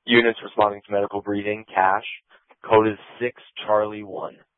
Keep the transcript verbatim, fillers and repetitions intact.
Units responding to medical briefing, cash. Code is six Charlie one.